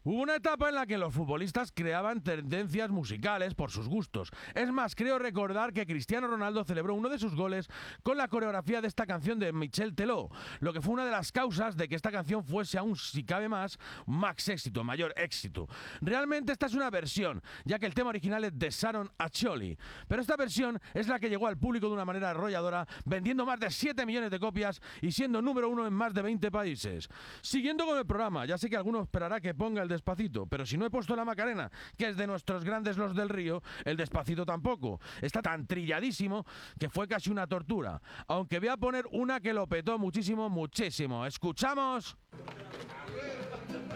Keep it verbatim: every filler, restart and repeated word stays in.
Hubo una etapa en la que los futbolistas creaban tendencias musicales por sus gustos. Es más, creo recordar que Cristiano Ronaldo celebró uno de sus goles con la coreografía de esta canción de Michel Teló, lo que fue una de las causas de que esta canción fuese aún, si cabe más, max éxito, mayor éxito. Realmente esta es una versión, ya que el tema original es de Sharon Ascioli, pero esta versión es la que llegó al público de una manera arrolladora, vendiendo más de siete millones de copias y siendo número uno en más de veinte países. Siguiendo con el programa, ya sé que alguno esperará que ponga el Despacito, pero si no he puesto la Macarena, que es de nuestros grandes Los del Río, el Despacito tampoco. Está tan trilladísimo que fue casi una tortura. Aunque voy a poner una que lo petó muchísimo, muchísimo. ¡Escuchamos!